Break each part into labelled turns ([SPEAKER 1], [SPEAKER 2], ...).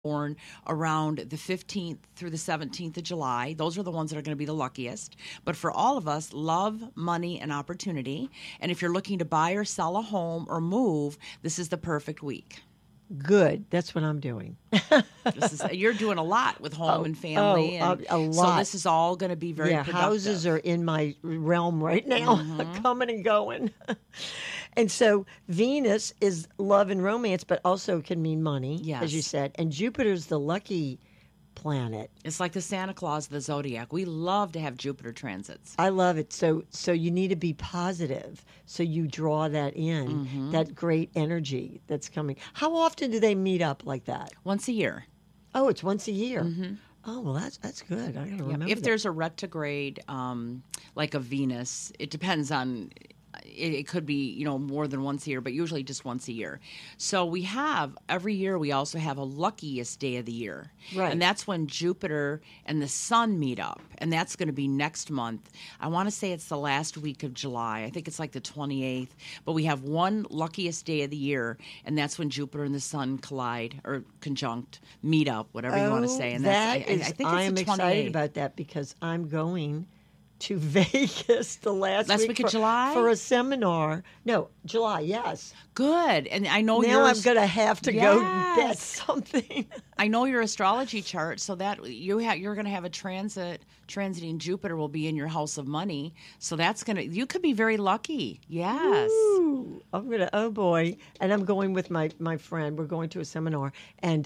[SPEAKER 1] born around the 15th through the 17th of July. Those are the ones that are going to be the luckiest. But for all of us, love, money, and opportunity. And if you're looking to buy or sell a home or move, this is the perfect week.
[SPEAKER 2] Good. That's what I'm doing.
[SPEAKER 1] You're doing a lot with home and family.
[SPEAKER 2] A lot.
[SPEAKER 1] So this is all going to be very productive.
[SPEAKER 2] Houses are in my realm right now, coming and going. And so Venus is love and romance, but also can mean money, as you said. And Jupiter's the lucky planet.
[SPEAKER 1] It's like the Santa Claus of the zodiac. We love to have Jupiter transits.
[SPEAKER 2] I love it. So you need to be positive. So you draw that in, that great energy that's coming. How often do they meet up like that?
[SPEAKER 1] Once a year.
[SPEAKER 2] Oh, it's once a year. Oh, well, that's good. I got to remember.
[SPEAKER 1] If there's a retrograde, like a Venus, it depends on. It could be, more than once a year, but usually just once a year. So every year we also have a luckiest day of the year.
[SPEAKER 2] Right.
[SPEAKER 1] And that's when Jupiter and the Sun meet up. And that's going to be next month. I want to say it's the last week of July. I think it's like the 28th. But we have one luckiest day of the year, and that's when Jupiter and the Sun collide or conjunct, meet up, whatever you want to say. And
[SPEAKER 2] I
[SPEAKER 1] think it's the 28th.
[SPEAKER 2] I'm excited about that because I'm going to Vegas the last
[SPEAKER 1] week of July
[SPEAKER 2] for a seminar. No, July, yes.
[SPEAKER 1] Good. And I know
[SPEAKER 2] now I'm going to have to go bet something.
[SPEAKER 1] I know your astrology chart, so that you're going to have a transiting Jupiter will be in your house of money. So you could be very lucky. Yes.
[SPEAKER 2] Ooh, oh boy. And I'm going with my friend. We're going to a seminar, and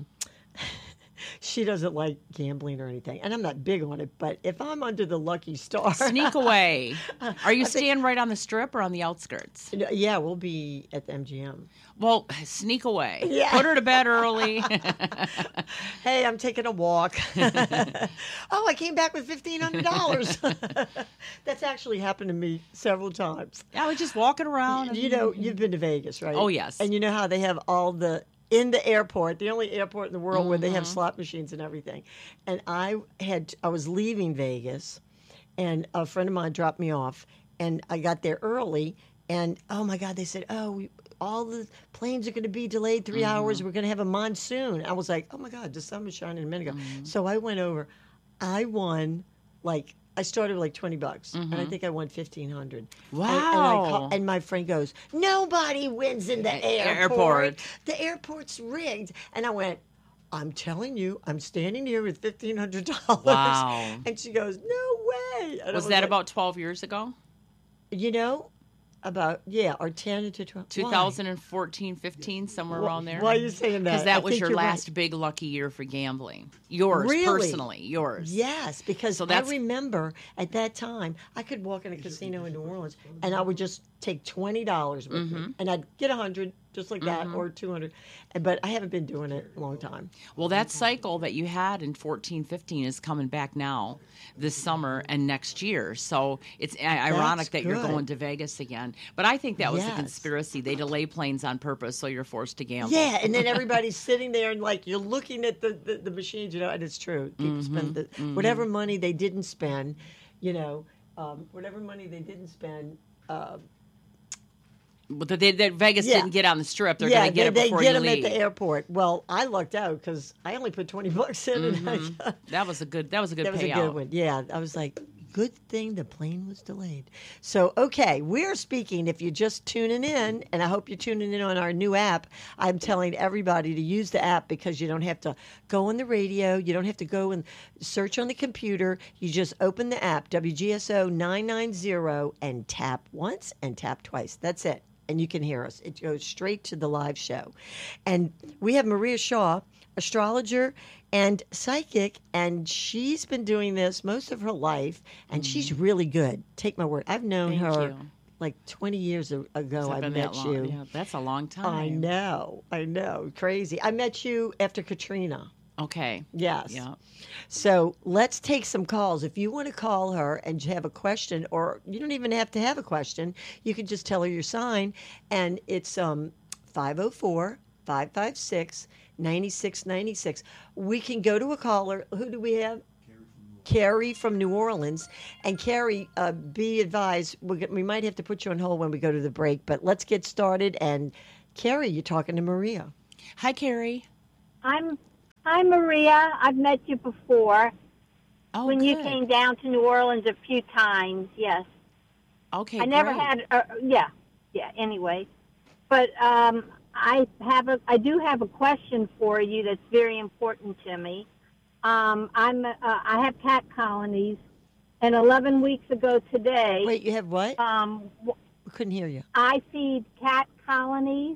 [SPEAKER 2] she doesn't like gambling or anything, and I'm not big on it, but if I'm under the lucky star...
[SPEAKER 1] Sneak away. Are you staying right on the Strip or on the outskirts?
[SPEAKER 2] Yeah, we'll be at the MGM.
[SPEAKER 1] Well, sneak away.
[SPEAKER 2] Yeah.
[SPEAKER 1] Put her to bed early.
[SPEAKER 2] Hey, I'm taking a walk. Oh, I came back with $1,500. That's actually happened to me several times.
[SPEAKER 1] I was just walking around.
[SPEAKER 2] You've been to Vegas, right?
[SPEAKER 1] Oh, yes.
[SPEAKER 2] And you know how they have all in the airport, the only airport in the world where they have slot machines and everything. And I was leaving Vegas, and a friend of mine dropped me off, and I got there early, and oh my God, they said, all the planes are going to be delayed 3 hours. We're going to have a monsoon. I was like, oh my God, the sun was shining a minute ago. So I went over. I won I started with $20, and I think I won $1,500.
[SPEAKER 1] Wow!
[SPEAKER 2] And my friend goes, "Nobody wins in the airport. The airport's rigged." And I went, "I'm telling you, I'm standing here with $1,500."
[SPEAKER 1] Wow!
[SPEAKER 2] And she goes, "No way!" And
[SPEAKER 1] was that about 12 years ago?
[SPEAKER 2] About, or 10 to 12.
[SPEAKER 1] 2014, 15, somewhere around there.
[SPEAKER 2] Why are you saying that?
[SPEAKER 1] Because that was your last big lucky year for gambling. Yours,
[SPEAKER 2] really?
[SPEAKER 1] Personally, yours.
[SPEAKER 2] Yes, because I remember at that time, I could walk in a casino in New Orleans, and I would just take $20 with me, and I'd get 100 just like that, or 200. But I haven't been doing it a long time.
[SPEAKER 1] Well, that cycle that you had in 14, 15 is coming back now this summer and next year. So it's ironic that you're going to Vegas again. But I think that was a conspiracy. They delay planes on purpose so you're forced to gamble.
[SPEAKER 2] Yeah, and then everybody's sitting there and you're looking at the machines, and it's true. People spend whatever money they didn't spend, whatever money they didn't spend.
[SPEAKER 1] But Vegas didn't get on the Strip. They're going to get it before you leave.
[SPEAKER 2] They get them at the airport. Well, I lucked out because I only put $20 in. And
[SPEAKER 1] that was a good payout.
[SPEAKER 2] That was a good one. Yeah, I was like, good thing the plane was delayed. So, okay, we're speaking, if you're just tuning in, and I hope you're tuning in on our new app, I'm telling everybody to use the app because you don't have to go on the radio. You don't have to go and search on the computer. You just open the app, WGSO 990, and tap once and tap twice. That's it. And you can hear us. It goes straight to the live show. And we have Maria Shaw, astrologer and psychic, and she's been doing this most of her life, and she's really good. Take my word. I've known her like 20 years ago. I met you.
[SPEAKER 1] Yeah, that's a long time.
[SPEAKER 2] I know. Crazy. I met you after Katrina.
[SPEAKER 1] Okay.
[SPEAKER 2] Yes.
[SPEAKER 1] Yeah.
[SPEAKER 2] So let's take some calls. If you want to call her and have a question, or you don't even have to have a question, you can just tell her your sign. And it's 504-556-9696. We can go to a caller. Who do we have? Carrie from New Orleans. And Carrie, be advised, we might have to put you on hold when we go to the break, but let's get started. And Carrie, you're talking to Maria.
[SPEAKER 1] Hi, Carrie.
[SPEAKER 3] Hi, Maria. I've met you before.
[SPEAKER 1] Oh,
[SPEAKER 3] when
[SPEAKER 1] good.
[SPEAKER 3] you came down to New Orleans a few times, yes.
[SPEAKER 1] Okay,
[SPEAKER 3] I never
[SPEAKER 1] great.
[SPEAKER 3] had, anyway. But I do have a question for you that's very important to me. I have cat colonies, and 11 weeks ago today.
[SPEAKER 2] Wait, you have what? We couldn't hear you.
[SPEAKER 3] I feed cat colonies.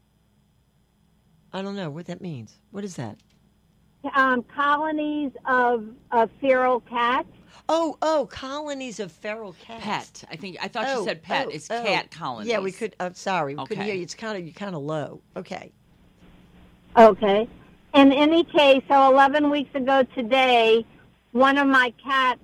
[SPEAKER 2] I don't know what that means. What is that?
[SPEAKER 3] Colonies of feral cats.
[SPEAKER 2] Oh, colonies of feral cats.
[SPEAKER 1] Pet. I thought you said pet. It's cat colonies.
[SPEAKER 2] Yeah, we could. I'm sorry, we couldn't
[SPEAKER 1] Okay.
[SPEAKER 2] hear you. It's kind of low. Okay.
[SPEAKER 3] Okay. In any case, so 11 weeks ago today, one of my cats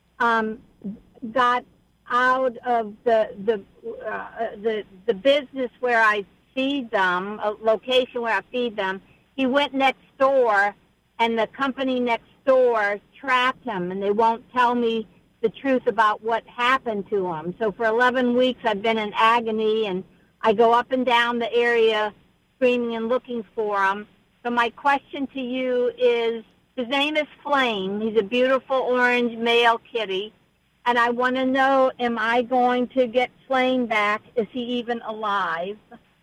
[SPEAKER 3] got out of the business where I feed them, a location where I feed them. He went next door, and the company next door trapped him, and they won't tell me the truth about what happened to him. So for 11 weeks, I've been in agony, and I go up and down the area screaming and looking for him. So my question to you is, his name is Flame. He's a beautiful orange male kitty. And I want to know, am I going to get Flame back? Is he even alive?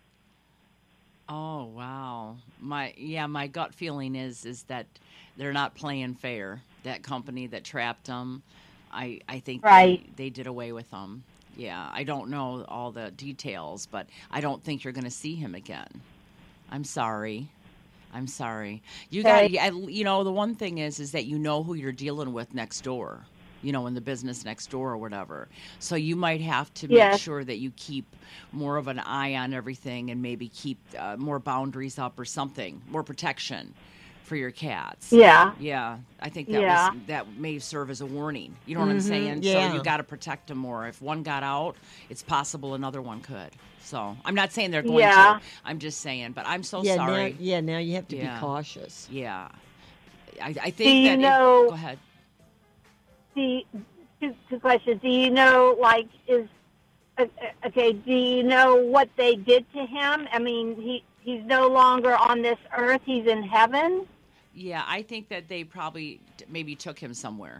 [SPEAKER 1] Oh, wow. My gut feeling is that they're not playing fair. That company that trapped them, I think
[SPEAKER 3] Right.
[SPEAKER 1] they did away with them. Yeah, I don't know all the details, but I don't think you're going to see him again. I'm sorry. You got, the one thing is that you know who you're dealing with next door, in the business next door or whatever. So you might have to make
[SPEAKER 3] Yes.
[SPEAKER 1] sure that you keep more of an eye on everything and maybe keep more boundaries up or something, more protection for your cats.
[SPEAKER 3] Yeah.
[SPEAKER 1] Yeah, I think
[SPEAKER 3] Yeah.
[SPEAKER 1] that may serve as a warning. You know what I'm saying?
[SPEAKER 2] yeah.
[SPEAKER 1] So you got to protect them more. If one got out, it's possible another one could. So I'm not saying they're going
[SPEAKER 3] Yeah.
[SPEAKER 1] to. I'm just saying, but I'm so
[SPEAKER 2] Yeah.
[SPEAKER 1] sorry.
[SPEAKER 2] Now you have to
[SPEAKER 1] Yeah.
[SPEAKER 2] be cautious.
[SPEAKER 1] Yeah, I think
[SPEAKER 3] Do you
[SPEAKER 1] that.
[SPEAKER 3] know-
[SPEAKER 1] Go ahead.
[SPEAKER 3] Two questions. Do you know, do you know what they did to him? I mean, he's no longer on this earth. He's in heaven.
[SPEAKER 1] Yeah, I think that they probably maybe took him somewhere.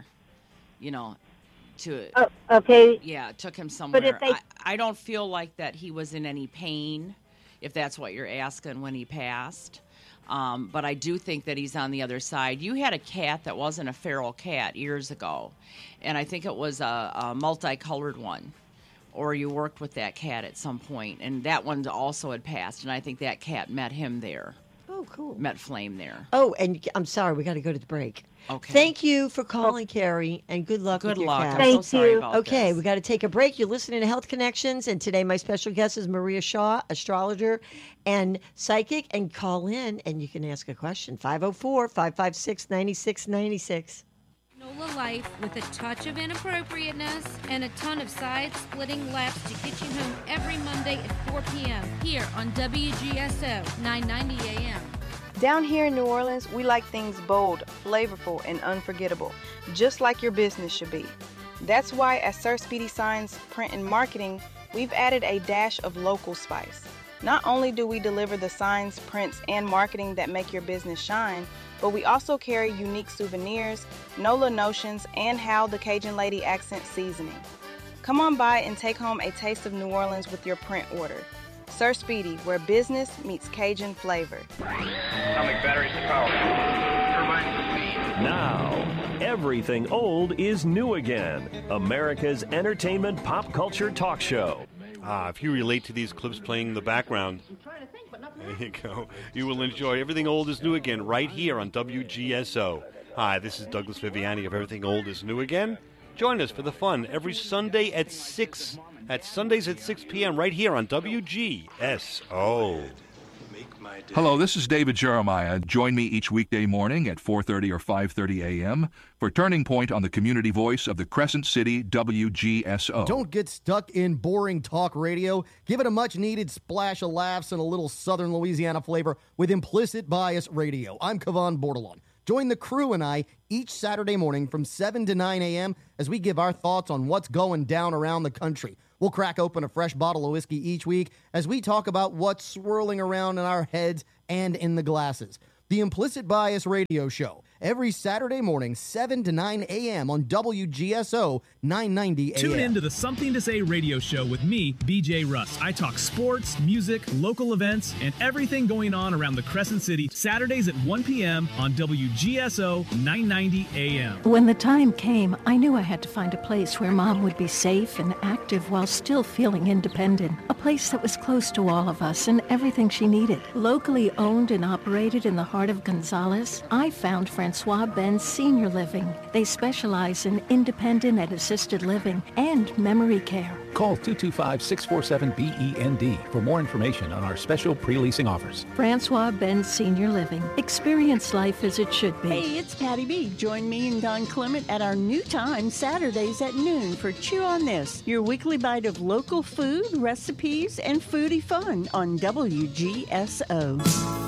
[SPEAKER 1] To
[SPEAKER 3] Oh, okay.
[SPEAKER 1] yeah, took him somewhere.
[SPEAKER 3] if they-
[SPEAKER 1] I don't feel like that he was in any pain, if that's what you're asking, when he passed. But I do think that he's on the other side. You had a cat that wasn't a feral cat years ago, and I think it was a multicolored one, or you worked with that cat at some point, and that one also had passed, and I think that cat met him there,
[SPEAKER 2] Oh, cool.
[SPEAKER 1] met Flame there.
[SPEAKER 2] Oh, and I'm sorry, we got to go to the break.
[SPEAKER 1] Okay.
[SPEAKER 2] Thank you for calling, Carrie, and good luck
[SPEAKER 1] Good
[SPEAKER 2] with your
[SPEAKER 1] luck.
[SPEAKER 2] cat.
[SPEAKER 1] I'm so
[SPEAKER 3] Thank
[SPEAKER 1] sorry
[SPEAKER 3] you.
[SPEAKER 1] about
[SPEAKER 2] Okay,
[SPEAKER 1] this.
[SPEAKER 2] we got to take a break. You're listening to Health Connections, and today my special guest is Maria Shaw, astrologer and psychic. And call in, and you can ask a question. 504-556-9696.
[SPEAKER 4] Nola Life with a touch of inappropriateness and a ton of side-splitting laughs to get you home every Monday at 4 p.m. here on WGSO 990 AM.
[SPEAKER 5] Down here in New Orleans, we like things bold, flavorful, and unforgettable, just like your business should be. That's why at Sir Speedy Signs Print and Marketing, we've added a dash of local spice. Not only do we deliver the signs, prints, and marketing that make your business shine, but we also carry unique souvenirs, NOLA notions, and How the Cajun Lady accent seasoning. Come on by and take home a taste of New Orleans with your print order. Sir Speedy, where business meets Cajun flavor.
[SPEAKER 6] Atomic batteries to power. Turbines to speed.
[SPEAKER 7] Now, everything old is new again. America's entertainment pop culture talk show.
[SPEAKER 8] If you relate to these clips playing in the background, there you go. You will enjoy Everything Old is New Again right here on WGSO. Hi, this is Douglas Viviani of Everything Old is New Again. Join us for the fun every Sunday at 6. At Sundays at 6 p.m. right here on WGSO.
[SPEAKER 9] Hello, this is David Jeremiah. Join me each weekday morning at 4:30 or 5:30 a.m. for Turning Point on the community voice of the Crescent City WGSO.
[SPEAKER 10] Don't get stuck in boring talk radio. Give it a much-needed splash of laughs and a little Southern Louisiana flavor with Implicit Bias Radio. I'm Kevon Bordelon. Join the crew and I each Saturday morning from 7 to 9 a.m. as we give our thoughts on what's going down around the country. We'll crack open a fresh bottle of whiskey each week as we talk about what's swirling around in our heads and in the glasses. the Implicit Bias Radio Show, every Saturday morning, 7 to 9 a.m. on WGSO 990 AM.
[SPEAKER 11] Tune in to the Something to Say radio show with me, BJ Russ. I talk sports, music, local events, and everything going on around the Crescent City, Saturdays at 1 p.m. on WGSO 990 AM.
[SPEAKER 12] When the time came, I knew I had to find a place where Mom would be safe and active while still feeling independent. A place that was close to all of us and everything she needed. Locally owned and operated in the heart of Gonzales, I found Francois Benz Senior Living. They specialize in independent and assisted living and memory care.
[SPEAKER 13] Call 225-647-BEND for more information on our special pre-leasing offers.
[SPEAKER 12] Francois Benz Senior Living. Experience life as it should be.
[SPEAKER 14] Hey, it's Patty B. Join me and Don Clement at our new time, Saturdays at noon, for Chew on This, your weekly bite of local food, recipes, and foodie fun on WGSO.